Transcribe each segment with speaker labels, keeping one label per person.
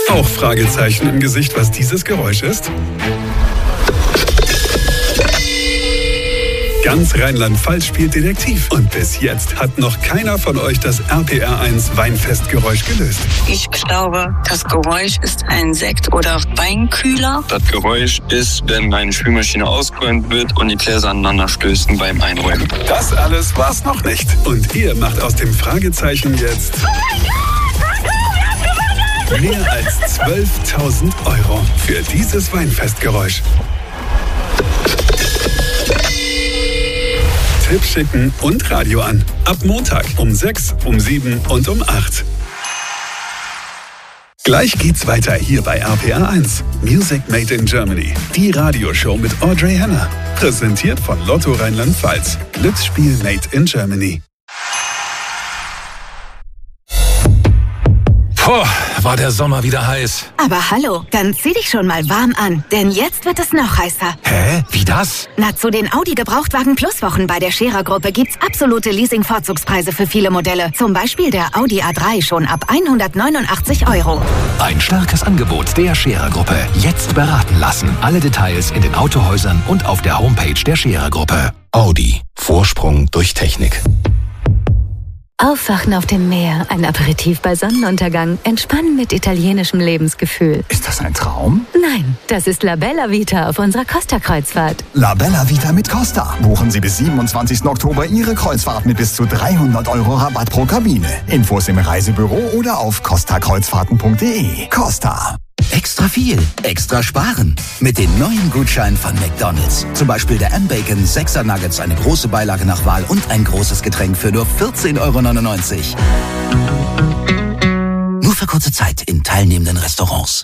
Speaker 1: Auch Fragezeichen im Gesicht, was dieses Geräusch ist? Ganz Rheinland-Pfalz spielt Detektiv. Und bis jetzt hat noch keiner von euch das RPR1 Weinfestgeräusch gelöst.
Speaker 2: Ich glaube, das Geräusch ist ein Sekt- oder Weinkühler.
Speaker 3: Das Geräusch ist, wenn meine Spülmaschine ausgeräumt wird und die Gläser aneinander stößen beim Einräumen.
Speaker 1: Das alles war's noch nicht. Und ihr macht aus dem Fragezeichen jetzt mehr als 12.000 € für dieses Weinfestgeräusch. Tipp schicken und Radio an. Ab Montag um 6, um 7 und um 8. Gleich geht's weiter hier bei RPR1. Music Made in Germany. Die Radioshow mit Audrey Henner. Präsentiert von Lotto Rheinland-Pfalz. Glücksspiel Made in Germany.
Speaker 4: Puh, war der Sommer wieder heiß.
Speaker 5: Aber hallo, dann zieh dich schon mal warm an, denn jetzt wird es noch heißer.
Speaker 4: Hä? Wie das?
Speaker 5: Na, zu den Audi Gebrauchtwagen Plus Wochen bei der Scherer-Gruppe gibt's absolute Leasing-Vorzugspreise für viele Modelle. Zum Beispiel der Audi A3 schon ab 189 €.
Speaker 4: Ein starkes Angebot der Scherer-Gruppe. Jetzt beraten lassen. Alle Details in den Autohäusern und auf der Homepage der Scherer-Gruppe. Audi. Vorsprung durch Technik.
Speaker 6: Aufwachen auf dem Meer, ein Aperitif bei Sonnenuntergang, entspannen mit italienischem Lebensgefühl.
Speaker 7: Ist das ein Traum?
Speaker 6: Nein, das ist La Bella Vita auf unserer Costa-Kreuzfahrt.
Speaker 7: La Bella Vita mit Costa. Buchen Sie bis 27. Oktober Ihre Kreuzfahrt mit bis zu 300 € Rabatt pro Kabine. Infos im Reisebüro oder auf costakreuzfahrten.de. Costa.
Speaker 8: Extra viel, extra sparen. Mit den neuen Gutscheinen von McDonald's. Zum Beispiel der M-Bacon 6er Nuggets, eine große Beilage nach Wahl und ein großes Getränk für nur 14,99 €. Nur für kurze Zeit in teilnehmenden Restaurants.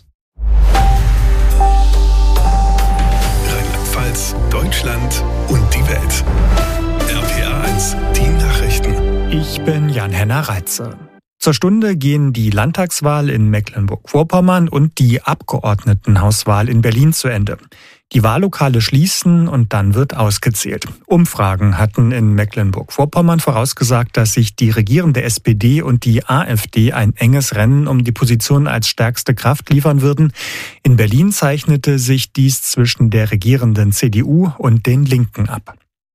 Speaker 1: Rheinland-Pfalz, Deutschland und die Welt. RPR1, die Nachrichten.
Speaker 9: Ich bin Jan-Henner Reitze. Zur Stunde gehen die Landtagswahl in Mecklenburg-Vorpommern und die Abgeordnetenhauswahl in Berlin zu Ende. Die Wahllokale schließen und dann wird ausgezählt. Umfragen hatten in Mecklenburg-Vorpommern vorausgesagt, dass sich die regierende SPD und die AfD ein enges Rennen um die Position als stärkste Kraft liefern würden. In Berlin zeichnete sich dies zwischen der regierenden CDU und den Linken ab.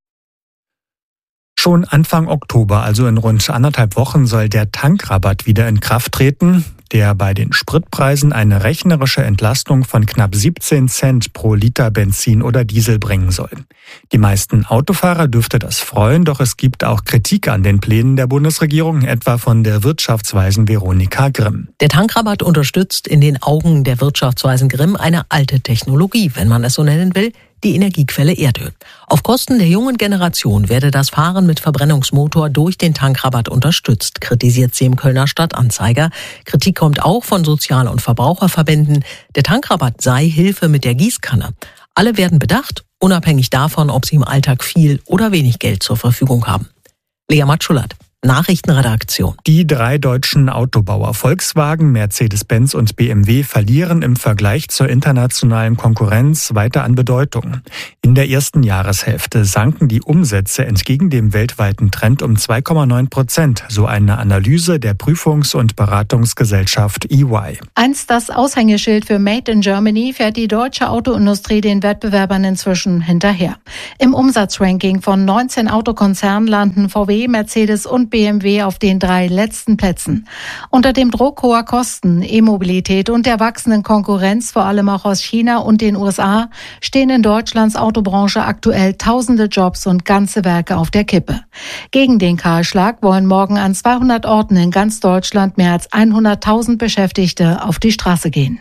Speaker 9: Schon Anfang Oktober, also in rund 1,5 Wochen, soll der Tankrabatt wieder in Kraft treten, der bei den Spritpreisen eine rechnerische Entlastung von knapp 17 Cent pro Liter Benzin oder Diesel bringen soll. Die meisten Autofahrer dürfte das freuen, doch es gibt auch Kritik an den Plänen der Bundesregierung, etwa von der Wirtschaftsweisen Veronika Grimm.
Speaker 10: Der Tankrabatt unterstützt in den Augen der Wirtschaftsweisen Grimm eine alte Technologie, wenn man es so nennen will, die Energiequelle Erdöl. Auf Kosten der jungen Generation werde das Fahren mit Verbrennungsmotor durch den Tankrabatt unterstützt, kritisiert sie im Kölner Stadtanzeiger. Kritik kommt auch von Sozial- und Verbraucherverbänden. Der Tankrabatt sei Hilfe mit der Gießkanne. Alle werden bedacht, unabhängig davon, ob sie im Alltag viel oder wenig Geld zur Verfügung haben. Lea Matschulat. Nachrichtenredaktion.
Speaker 9: Die 3 deutschen Autobauer Volkswagen, Mercedes-Benz und BMW verlieren im Vergleich zur internationalen Konkurrenz weiter an Bedeutung. In der ersten Jahreshälfte sanken die Umsätze entgegen dem weltweiten Trend um 2,9%, so eine Analyse der Prüfungs- und Beratungsgesellschaft EY.
Speaker 11: Einst das Aushängeschild für Made in Germany fährt die deutsche Autoindustrie den Wettbewerbern inzwischen hinterher. Im Umsatzranking von 19 Autokonzernen landen VW, Mercedes und BMW auf den 3 letzten Plätzen. Unter dem Druck hoher Kosten, E-Mobilität und der wachsenden Konkurrenz, vor allem auch aus China und den USA, stehen in Deutschlands Autobranche aktuell tausende Jobs und ganze Werke auf der Kippe. Gegen den Kahlschlag wollen morgen an 200 Orten in ganz Deutschland mehr als 100.000 Beschäftigte auf die Straße gehen.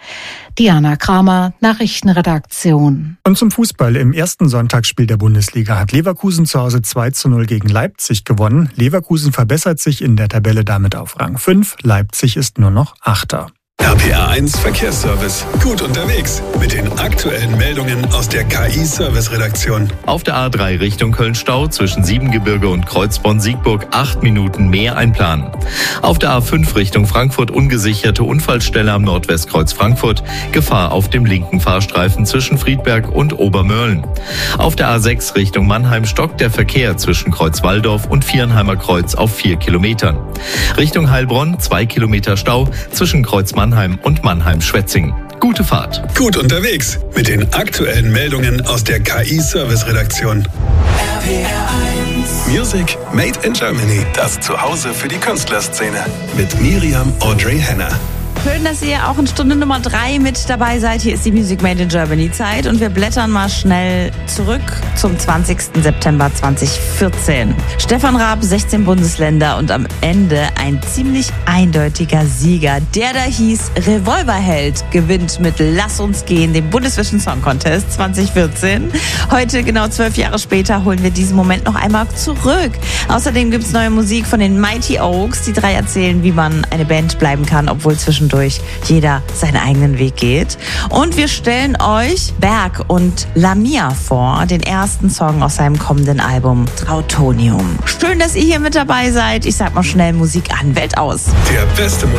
Speaker 11: Diana Kramer, Nachrichtenredaktion.
Speaker 9: Und zum Fußball. Im ersten Sonntagsspiel der Bundesliga hat Leverkusen zu Hause 2:0 gegen Leipzig gewonnen. Leverkusen verbessert sich in der Tabelle damit auf Rang 5. Leipzig ist nur noch Achter.
Speaker 1: RPR1 Verkehrsservice. Gut unterwegs mit den aktuellen Meldungen aus der KI-Service-Redaktion.
Speaker 12: Auf der A3 Richtung Köln-Stau zwischen Siebengebirge und Kreuzborn-Siegburg 8 Minuten mehr einplanen. Auf der A5 Richtung Frankfurt ungesicherte Unfallstelle am Nordwestkreuz Frankfurt. Gefahr auf dem linken Fahrstreifen zwischen Friedberg und Obermörlen. Auf der A6 Richtung Mannheim stockt der Verkehr zwischen Kreuz-Walldorf und Vierenheimer Kreuz auf 4 Kilometern. Richtung Heilbronn 2 Kilometer Stau zwischen Kreuz-Mannheim Mannheim und Mannheim-Schwetzingen. Gute Fahrt.
Speaker 1: Gut unterwegs mit den aktuellen Meldungen aus der KI-Service-Redaktion. Music Made in Germany. Das Zuhause für die Künstlerszene. Mit Miriam Audrey Henner.
Speaker 13: Schön, dass ihr auch in Stunde Nummer 3 mit dabei seid. Hier ist die Music Made in Germany Zeit und wir blättern mal schnell zurück zum 20. September 2014. Stefan Raab, 16 Bundesländer und am Ende ein ziemlich eindeutiger Sieger. Der da hieß Revolverheld, gewinnt mit Lass uns gehen, dem Bundesvision Song Contest 2014. Heute, genau 12 Jahre später, holen wir diesen Moment noch einmal zurück. Außerdem gibt's neue Musik von den Mighty Oaks. Die 3 erzählen, wie man eine Band bleiben kann, obwohl zwischendurch jeder seinen eigenen Weg geht. Und wir stellen euch Berg und Lamia vor, den ersten Song aus seinem kommenden Album Trautonium. Schön, dass ihr hier mit dabei seid. Ich sag mal schnell Musik an, Welt aus.
Speaker 1: Der beste